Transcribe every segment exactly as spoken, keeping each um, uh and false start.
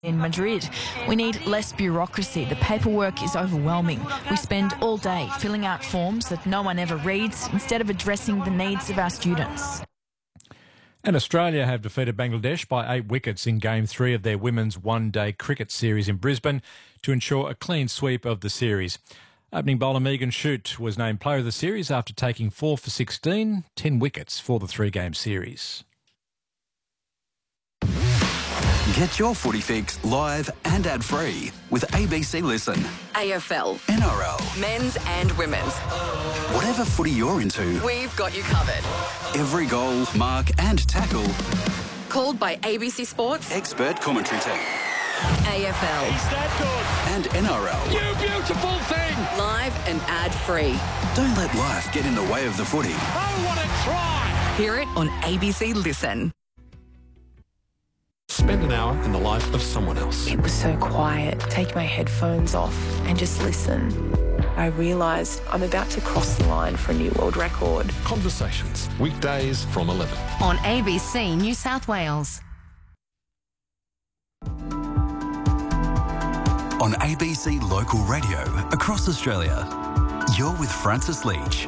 in Madrid. We need less bureaucracy. The paperwork is overwhelming. We spend all day filling out forms that no one ever reads instead of addressing the needs of our students. And Australia have defeated Bangladesh by eight wickets in Game three of their women's one-day cricket series in Brisbane to ensure a clean sweep of the series. Opening bowler Megan Shute was named player of the series after taking four for sixteen, ten wickets for the three-game series. Get your footy fix live and ad-free with A B C Listen. A F L, N R L, men's and women's. Whatever footy you're into, We've got you covered. every goal, mark and tackle, Called by A B C Sports, expert commentary team. A F L, Is that And N R L. good? You beautiful thing! live and ad-free. Don't let life get in the way of the footy. Oh, what a try! Hear it on A B C Listen. Spend an hour in the life of someone else. It was so quiet. Take my headphones off and just listen. I realised I'm about to cross the line for a new world record. Conversations, weekdays from eleven. On A B C New South Wales. On A B C Local Radio across Australia, you're with Francis Leach.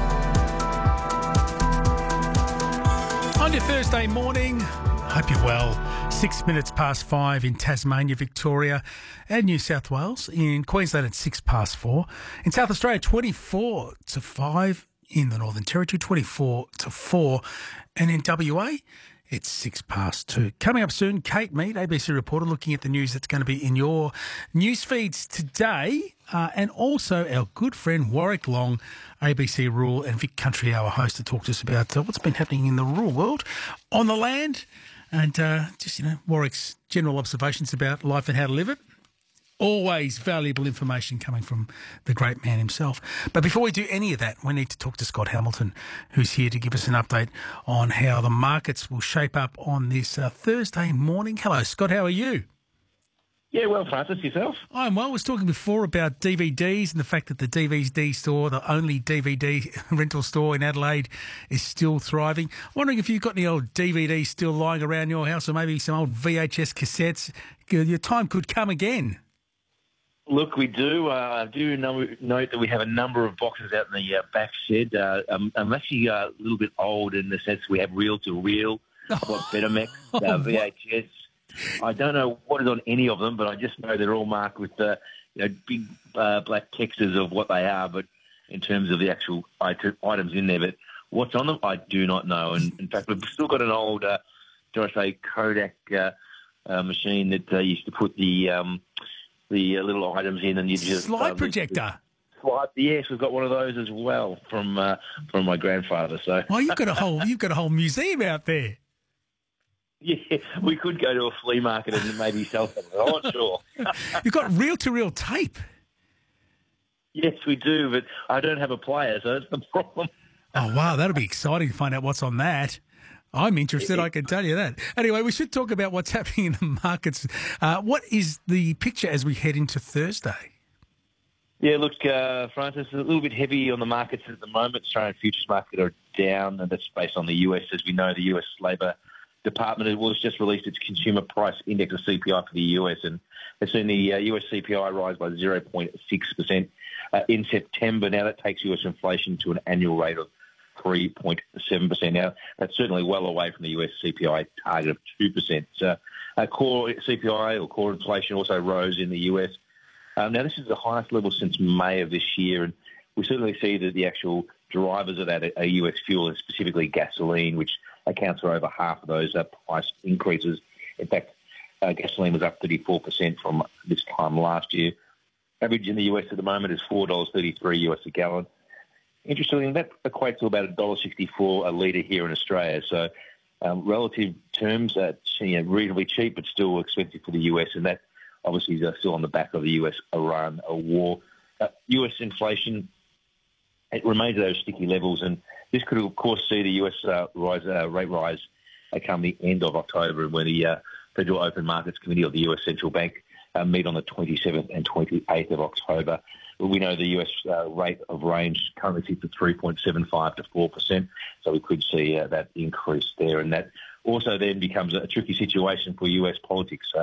On your Thursday morning, hope you're well. Six minutes past five in Tasmania, Victoria and New South Wales. In Queensland, it's six past four. In South Australia, twenty-four to five. In the Northern Territory, twenty-four to four. And in W A, it's six past two. Coming up soon, Kate Mead, A B C reporter, looking at the news that's going to be in your news feeds today. Uh, and also our good friend Warwick Long, A B C Rural and Vic Country Hour host, to talk to us about uh, what's been happening in the rural world, on the land, and uh, just, you know, Warwick's general observations about life and how to live it. Always valuable information coming from the great man himself. But before we do any of that, we need to talk to Scott Hamilton, who's here to give us an update on how the markets will shape up on this uh, Thursday morning. Hello, Scott. How are you? Yeah, well, Francis, yourself? I'm well. I was talking before about D V Ds and the fact that the D V D store, the only D V D rental store in Adelaide, is still thriving. I'm wondering if you've got any old D V Ds still lying around your house, or maybe some old V H S cassettes. Your time could come again. Look, we do. Uh, I do know, note that we have a number of boxes out in the uh, back shed. Uh, I'm, I'm actually uh, a little bit old in the sense we have reel-to-reel. I've got Betamax, uh, V H S. I don't know what is on any of them, but I just know they're all marked with uh, you know, big uh, black textures of what they are, but in terms of the actual items in there. But what's on them, I do not know. And in fact, we've still got an old, uh, dare I say, Kodak uh, uh, machine that uh, used to put the um, the uh, little items in, and you just slide uh, projector. Slide. Yes, we've got one of those as well from uh, from my grandfather. So, well, you've got a whole you've got a whole museum out there. Yeah, we could go to a flea market and maybe sell something. I'm not sure. You've got reel-to-reel tape. Yes, we do, but I don't have a player, so that's the problem. Oh, wow, that'll be exciting to find out what's on that. I'm interested, I can tell you that. Anyway, we should talk about what's happening in the markets. Uh, what is the picture as we head into Thursday? Yeah, look, uh, Francis, a little bit heavy on the markets at the moment. Australian futures market are down, and that's based on the U S. As we know, the U S Labor Department has just released its consumer price index, or C P I, for the U S, and they've seen the uh, U S C P I rise by zero point six percent uh, in September. Now that takes U S inflation to an annual rate of three point seven percent. Now that's certainly well away from the U S C P I target of two percent. So, uh, core C P I, or core inflation, also rose in the U S. Um, now this is the highest level since May of this year, and we certainly see that the actual drivers of that are U S fuel, and specifically gasoline, which accounts for over half of those uh, price increases. In fact, uh, gasoline was up thirty-four percent from this time last year. Average in the U S at the moment is four dollars thirty-three U S a gallon. Interestingly, that equates to about one dollar sixty-four a litre here in Australia. So, um, relative terms, uh, you know, reasonably cheap, but still expensive for the U S, and that obviously is uh, still on the back of the U S-Iran war. Uh, U S inflation, it remains at those sticky levels, and this could, of course, see the U S uh, rise, uh, rate rise uh, come the end of October, when the uh, Federal Open Markets Committee of the U S Central Bank uh, meet on the twenty-seventh and twenty-eighth of October. We know the U S uh, rate of range currently sits at three point seven five to four percent, so we could see uh, that increase there. And that also then becomes a tricky situation for U S politics. Uh,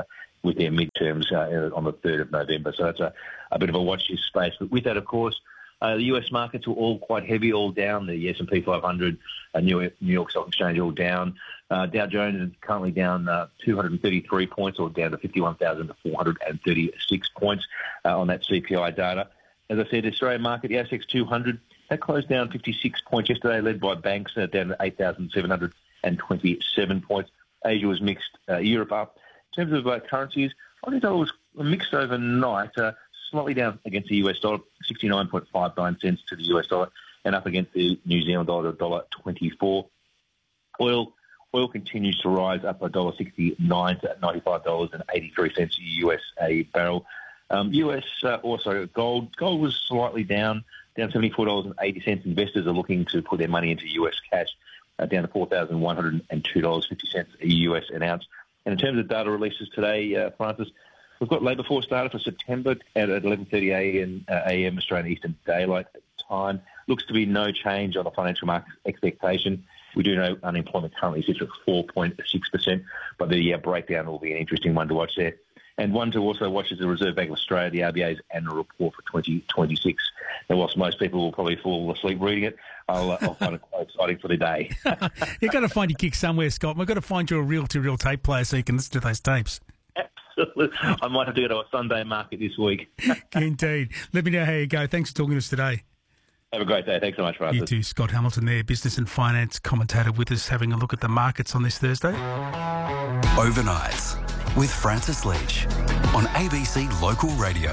with their midterms uh, on the third of November. So that's a, a bit of a watch this space. But with that, of course, uh, the U S markets were all quite heavy, all down. The S and P five hundred, uh, New, York, New York Stock Exchange all down. Uh, Dow Jones is currently down uh, two hundred thirty-three points, or down to fifty-one thousand four hundred thirty-six points uh, on that C P I data. As I said, the Australian market, the A S X two hundred, that closed down fifty-six points yesterday, led by banks, uh, down to eight thousand seven hundred twenty-seven points. Asia was mixed, uh, Europe up. In terms of uh, currencies, Aussie dollar was mixed overnight, uh, slightly down against the U S dollar, sixty-nine point five nine cents to the U S dollar, and up against the New Zealand dollar, one dollar twenty-four. Oil oil continues to rise, up one dollar sixty-nine to ninety-five dollars and eighty-three cents U S a barrel. Um, U S uh, also gold. Gold was slightly down, down seventy-four dollars and eighty cents. Investors are looking to put their money into U S cash, uh, down to four thousand one hundred two dollars and fifty cents U S an ounce. And in terms of data releases today, uh, Francis, we've got labour force data for September at eleven thirty a m Australian Eastern Daylight Time. Looks to be no change on the financial market expectation. We do know unemployment currently sits at four point six percent, but the uh, breakdown will be an interesting one to watch there. And one to also watch is the Reserve Bank of Australia, the R B A's annual report for twenty twenty-six. And whilst most people will probably fall asleep reading it, I'll, uh, I'll find it quite exciting for the day. You've got to find your gig somewhere, Scott. We've got to find you a reel-to-reel tape player so you can listen to those tapes. Absolutely. I might have to go to a Sunday market this week. Indeed. Let me know how you go. Thanks for talking to us today. Have a great day. Thanks so much, Francis. You too, Scott Hamilton there, business and finance commentator with us, having a look at the markets on this Thursday. Overnights with Francis Leach on A B C Local Radio.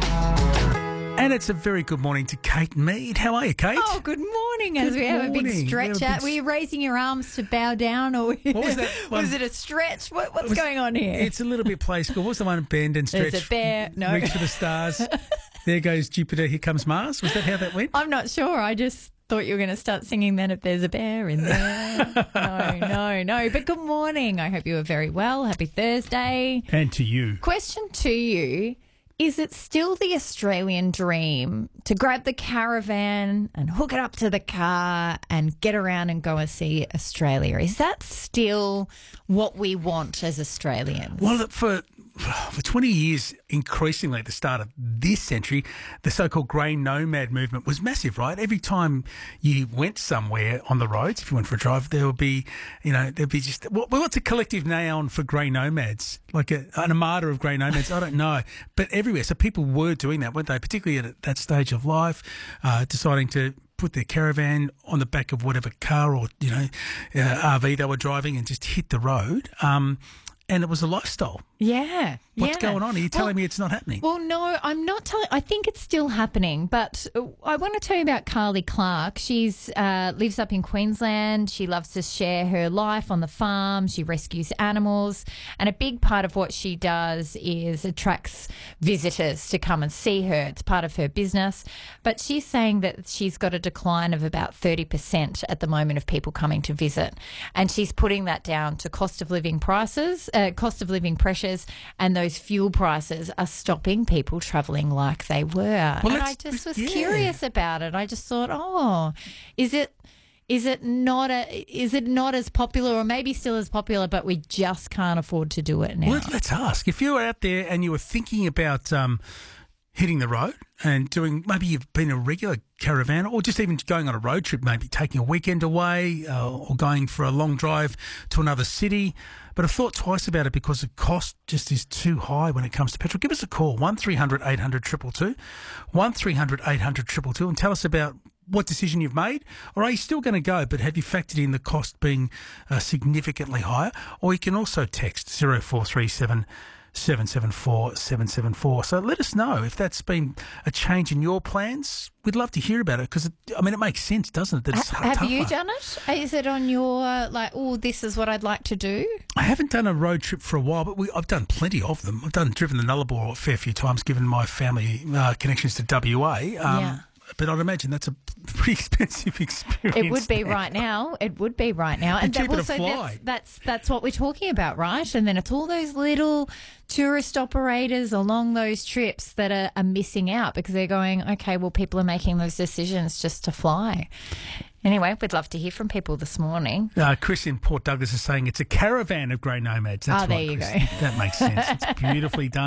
And it's a very good morning to Kate Mead. How are you, Kate? Oh, good morning. As Good we have morning. a big stretch We have a out. big Were you raising your arms to bow down, or What was that one? was it a stretch? What, what's It was- going on here? It's a little bit play school. What's the one? Bend and stretch. There's a bear. No. Reach for the stars. There goes Jupiter. Here comes Mars. Was that how that went? I'm not sure. I just thought you were going to start singing then if there's a bear in there. no, no, no. But good morning. I hope you are very well. Happy Thursday. And to you. Question to you. Is it still the Australian dream to grab the caravan and hook it up to the car and get around and go and see Australia? Is that still what we want as Australians? Well, for for twenty years, increasingly at the start of this century, the so-called grey nomad movement was massive, right? Every time you went somewhere on the roads, if you went for a drive, there would be, you know, there'd be just, what, what's a collective noun for grey nomads? Like a, an armada of grey nomads? I don't know. But everywhere. So people were doing that, weren't they? Particularly at that stage of life, uh, deciding to put their caravan on the back of whatever car or, you know, uh, R V they were driving and just hit the road. Um, and it was a lifestyle. Yeah. What's yeah. going on? Are you telling well, me it's not happening? Well, no, I'm not telling. I think it's still happening, but I want to tell you about Carly Clark. She's uh, lives up in Queensland. She loves to share her life on the farm. She rescues animals, and a big part of what she does is attracts visitors to come and see her. It's part of her business. But she's saying that she's got a decline of about thirty percent at the moment of people coming to visit, and she's putting that down to cost of living prices, uh, cost of living pressures, and those fuel prices are stopping people travelling like they were. Well, and I just was yeah. curious about it. I just thought, oh, is it is it not a is it not as popular, or maybe still as popular, but we just can't afford to do it now? Well, let's ask. If you were out there and you were thinking about um, hitting the road and doing, maybe you've been a regular caravan, or just even going on a road trip, maybe taking a weekend away uh, or going for a long drive to another city, but I've thought twice about it because the cost just is too high when it comes to petrol. Give us a call, one three hundred eight hundred two two two, one three hundred eight hundred two two two, and tell us about what decision you've made, or are you still going to go, but have you factored in the cost being uh, significantly higher? Or you can also text zero four three seven seven seven four seven seven four. So let us know if that's been a change in your plans. We'd love to hear about it because, I mean, it makes sense, doesn't it? That it's Ha- have tougher. you done it? Is it on your, like, oh, this is what I'd like to do? I haven't done a road trip for a while, but we, I've done plenty of them. I've done driven the Nullarbor a fair few times, given my family uh, connections to W A. Um, Yeah. But I'd imagine that's a pretty expensive experience. It would be there. right now. It would be right now. And cheaper to also fly. That's, that's that's what we're talking about, right? And then it's all those little tourist operators along those trips that are, are missing out because they're going, okay, well, people are making those decisions just to fly. Anyway, we'd love to hear from people this morning. Uh, Chris in Port Douglas is saying it's a caravan of grey nomads. That's Oh, there right, you Chris. go. That makes sense. It's beautifully done.